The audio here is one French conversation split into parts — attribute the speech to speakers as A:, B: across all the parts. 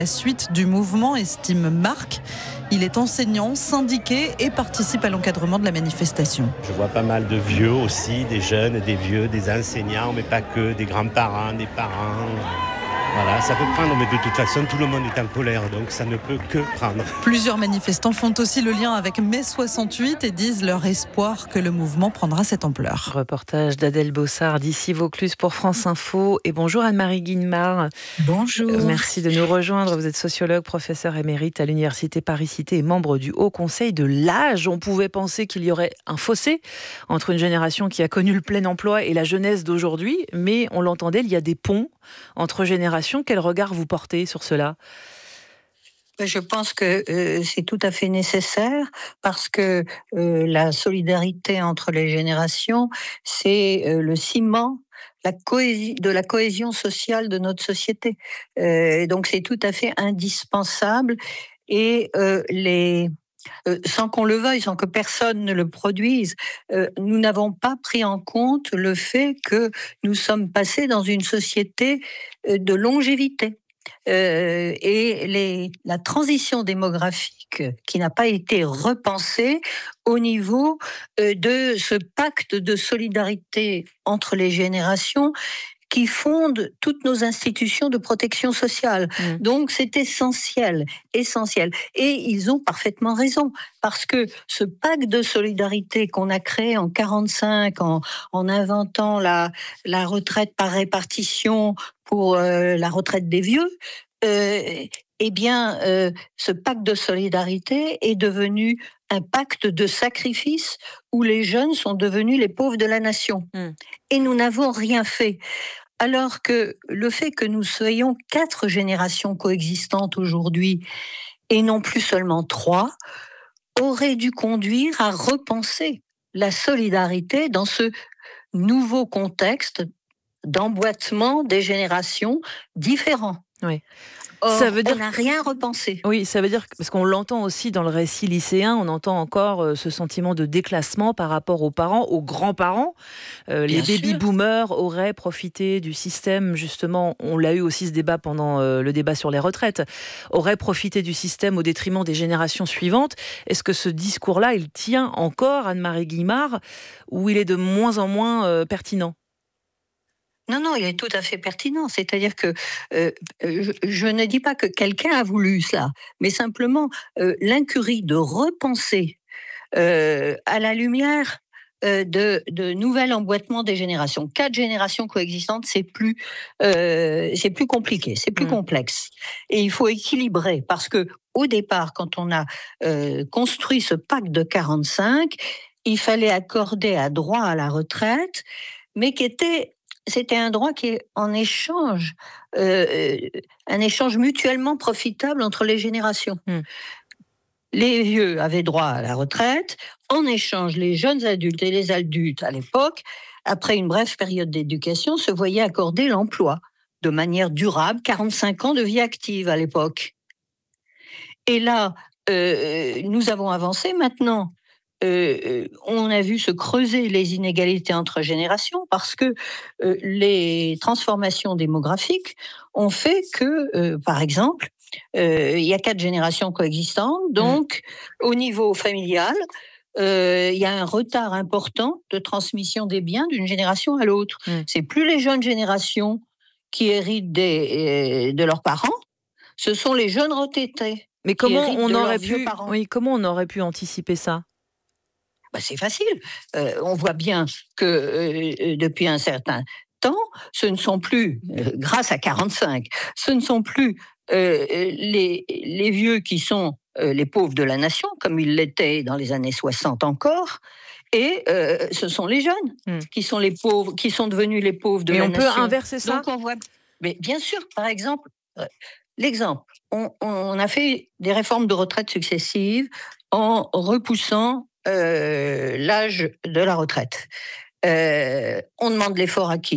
A: La suite du mouvement, estime Marc. Il est enseignant, syndiqué et participe à l'encadrement de la manifestation.
B: Je vois pas mal de vieux aussi, des jeunes, des vieux, des enseignants, mais pas que, des grands-parents, des parents. Voilà, ça peut prendre, mais de toute façon, tout le monde est en colère, donc ça ne peut que prendre.
A: Plusieurs manifestants font aussi le lien avec mai 68 et disent leur espoir que le mouvement prendra cette ampleur.
C: Reportage d'Adèle Bossard d'ici Vaucluse pour France Info. Et bonjour Anne-Marie Guillemard.
D: Bonjour.
C: Merci de nous rejoindre. Vous êtes sociologue, professeur émérite à l'Université Paris-Cité et membre du Haut Conseil de l'âge. On pouvait penser qu'il y aurait un fossé entre une génération qui a connu le plein emploi et la jeunesse d'aujourd'hui, mais on l'entendait, il y a des ponts entre générations. Quel regard vous portez sur cela ?
D: Je pense que c'est tout à fait nécessaire parce que la solidarité entre les générations, c'est le ciment de la cohésion sociale de notre société. Donc c'est tout à fait indispensable et sans qu'on le veuille, sans que personne ne le produise, nous n'avons pas pris en compte le fait que nous sommes passés dans une société de longévité. La transition démographique qui n'a pas été repensée au niveau de ce pacte de solidarité entre les générations qui fonde toutes nos institutions de protection sociale. Donc c'est essentiel. Et ils ont parfaitement raison, parce que ce pacte de solidarité qu'on a créé en 1945, en inventant la retraite par répartition pour la retraite des vieux, ce pacte de solidarité est devenu un pacte de sacrifice où les jeunes sont devenus les pauvres de la nation. Et nous n'avons rien fait. Alors que le fait que nous soyons 4 générations coexistantes aujourd'hui, et non plus seulement 3, aurait dû conduire à repenser la solidarité dans ce nouveau contexte d'emboîtement des générations différents.
C: Oui.
D: Or,
C: ça veut dire
D: on n'a rien repensé.
C: Oui, ça veut dire parce qu'on l'entend aussi dans le récit lycéen, on entend encore ce sentiment de déclassement par rapport aux parents, aux grands-parents. Les baby-boomers auraient profité du système, justement, on l'a eu aussi ce débat pendant le débat sur les retraites, auraient profité du système au détriment des générations suivantes. Est-ce que ce discours-là, il tient encore, Anne-Marie Guillemard, ou il est de moins en moins pertinent ?
D: Non, il est tout à fait pertinent. C'est-à-dire que je ne dis pas que quelqu'un a voulu cela, mais simplement l'incurie de repenser à la lumière de nouvel emboîtement des générations. 4 générations coexistantes, c'est plus compliqué, c'est plus complexe. Et il faut équilibrer, parce que au départ, quand on a construit ce pacte de 45, il fallait accorder un droit à la retraite, mais c'était un droit qui est en échange, un échange mutuellement profitable entre les générations. Les vieux avaient droit à la retraite, en échange, les jeunes adultes et les adultes à l'époque, après une brève période d'éducation, se voyaient accorder l'emploi de manière durable, 45 ans de vie active à l'époque. Et là, nous avons avancé maintenant. On a vu se creuser les inégalités entre générations parce que les transformations démographiques ont fait que, par exemple, il y a 4 générations coexistantes, donc au niveau familial, il y a un retard important de transmission des biens d'une génération à l'autre. C'est plus les jeunes générations qui héritent de leurs parents, ce sont les jeunes retraités.
C: Mais comment on aurait pu anticiper ça ?
D: C'est facile. On voit bien que depuis un certain temps, ce ne sont plus, grâce à 45, ce ne sont plus les vieux qui sont les pauvres de la nation, comme ils l'étaient dans les années 60 encore, et ce sont les jeunes qui sont les pauvres, qui sont devenus les pauvres de la nation.
C: Mais on peut inverser ça ?
D: Donc on voit. Mais bien sûr, par exemple, l'exemple, on a fait des réformes de retraite successives en repoussant l'âge de la retraite. On demande l'effort à qui ?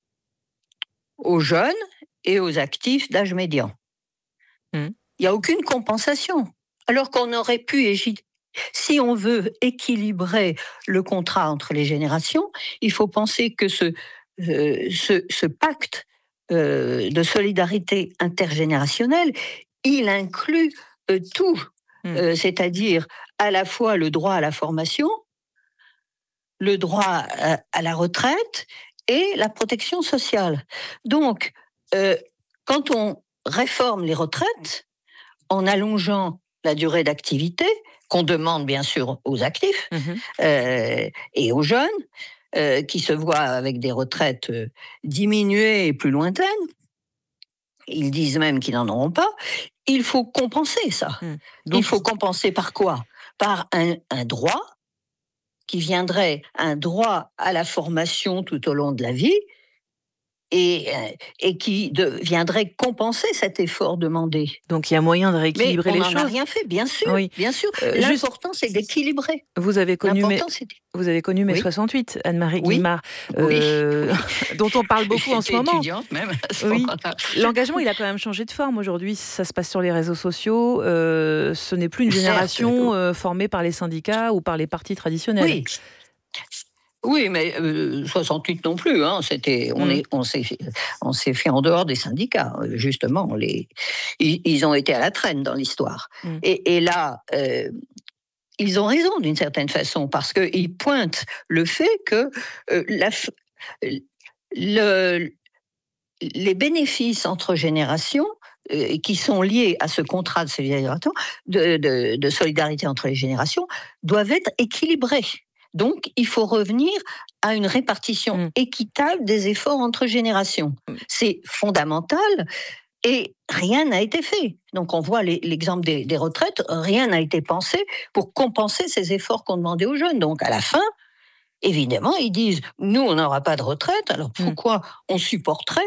D: Aux jeunes et aux actifs d'âge médian. Il n'y a aucune compensation. Alors qu'on aurait pu, si on veut équilibrer le contrat entre les générations, il faut penser que ce pacte de solidarité intergénérationnelle, il inclut tout, c'est-à-dire à la fois le droit à la formation, le droit à la retraite et la protection sociale. Donc, quand on réforme les retraites, en allongeant la durée d'activité, qu'on demande bien sûr aux actifs et aux jeunes, qui se voient avec des retraites diminuées et plus lointaines, ils disent même qu'ils n'en auront pas, il faut compenser ça. Donc, il faut compenser par quoi ? Par un droit qui viendrait, un droit à la formation tout au long de la vie, et qui viendrait compenser cet effort demandé.
C: Donc il y a moyen de rééquilibrer les choses.
D: Mais on n'en a rien fait, bien sûr. Oui. Bien sûr. L'important, c'est d'équilibrer.
C: Vous avez connu mai 68, Anne-Marie Guillemard, dont on parle beaucoup en ce moment.
D: Étudiante même. Oui.
C: L'engagement, il a quand même changé de forme. Aujourd'hui, ça se passe sur les réseaux sociaux. Ce n'est plus une génération formée par les syndicats ou par les partis traditionnels.
D: Oui. Oui, mais 68 non plus. On s'est fait en dehors des syndicats. Justement, ils ont été à la traîne dans l'histoire. Et là, ils ont raison d'une certaine façon, parce qu'ils pointent le fait que les bénéfices entre générations qui sont liés à ce contrat de solidarité entre les générations doivent être équilibrés. Donc, il faut revenir à une répartition équitable des efforts entre générations. C'est fondamental et rien n'a été fait. Donc, on voit l'exemple des retraites, rien n'a été pensé pour compenser ces efforts qu'on demandait aux jeunes. Donc, à la fin, évidemment, ils disent « Nous, on n'aura pas de retraite, alors pourquoi on supporterait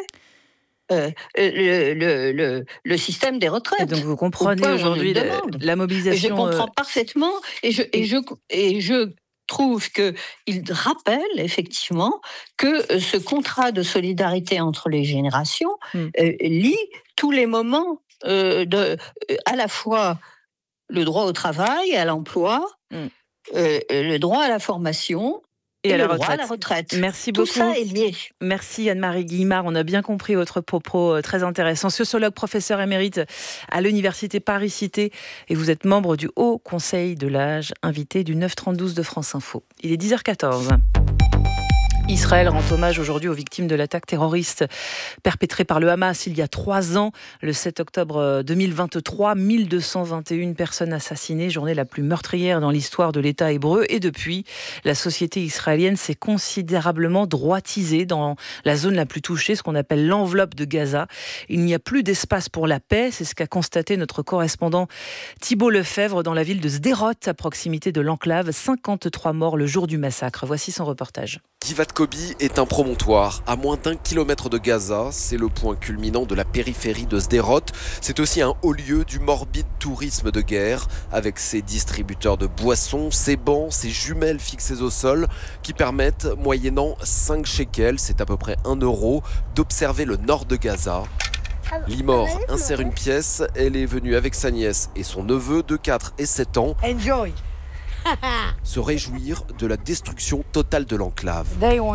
D: le système des retraites ?»
C: Et donc, vous comprenez aujourd'hui la mobilisation...
D: Et je comprends parfaitement, et je trouve qu'il rappelle effectivement que ce contrat de solidarité entre les générations lie tous les moments à la fois le droit au travail, à l'emploi, le droit à la formation et le droit à la retraite.
C: Merci beaucoup.
D: Tout ça est lié.
C: Merci Anne-Marie Guillemard. On a bien compris votre propos très intéressant. Sociologue, professeur émérite à l'Université Paris-Cité. Et vous êtes membre du Haut Conseil de l'âge, invité du 9-32 de France Info. Il est 10h14. Israël rend hommage aujourd'hui aux victimes de l'attaque terroriste perpétrée par le Hamas il y a 3 ans, le 7 octobre 2023. 1221 personnes assassinées, journée la plus meurtrière dans l'histoire de l'État hébreu. Et depuis, la société israélienne s'est considérablement droitisée dans la zone la plus touchée, ce qu'on appelle l'enveloppe de Gaza. Il n'y a plus d'espace pour la paix, c'est ce qu'a constaté notre correspondant Thibault Lefebvre dans la ville de Sderot, à proximité de l'enclave. 53 morts le jour du massacre. Voici son reportage.
E: Givat Kobi est un promontoire à moins d'1 kilomètre de Gaza. C'est le point culminant de la périphérie de Sderot. C'est aussi un haut lieu du morbide tourisme de guerre, avec ses distributeurs de boissons, ses bancs, ses jumelles fixées au sol qui permettent, moyennant 5 shekels, c'est à peu près 1 euro, d'observer le nord de Gaza. Limor insère une pièce. Elle est venue avec sa nièce et son neveu de 4 et 7 ans. Enjoy. Se réjouir de la destruction totale de l'enclave.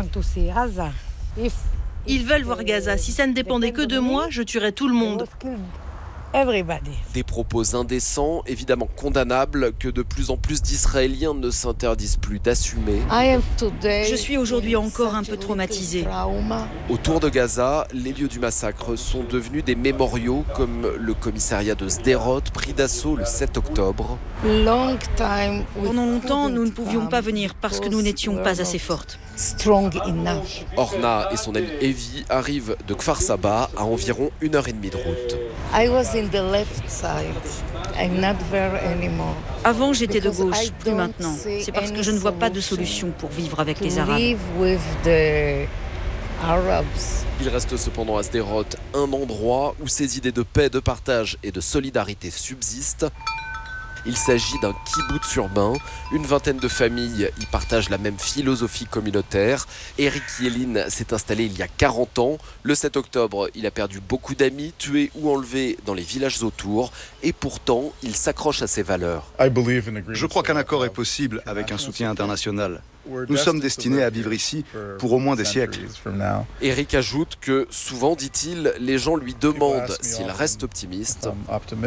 F: Ils veulent voir Gaza. Si ça ne dépendait que de moi, je tuerais tout le monde.
E: Des propos indécents, évidemment condamnables, que de plus en plus d'Israéliens ne s'interdisent plus d'assumer.
F: Je suis aujourd'hui encore un peu traumatisée.
E: Autour de Gaza, les lieux du massacre sont devenus des mémoriaux, comme le commissariat de Sderot, pris d'assaut le 7 octobre.
F: Pendant longtemps, nous ne pouvions pas venir parce que nous n'étions pas assez fortes.
E: Orna et son ami Evie arrivent de Kfar Saba à environ 1h30 de route.
F: Avant, j'étais de gauche, plus maintenant. C'est parce que je ne vois pas de solution pour vivre avec les Arabes.
E: Il reste cependant à Sderot un endroit où ces idées de paix, de partage et de solidarité subsistent. Il s'agit d'un kibboutz urbain. Une vingtaine de familles y partagent la même philosophie communautaire. Eric Yelin s'est installé il y a 40 ans. Le 7 octobre, il a perdu beaucoup d'amis, tués ou enlevés dans les villages autour. Et pourtant, il s'accroche à ses valeurs.
G: Je crois qu'un accord est possible avec un soutien international. Nous sommes destinés à vivre ici pour au moins des siècles.
E: Eric ajoute que souvent, dit-il, les gens lui demandent s'il reste optimiste.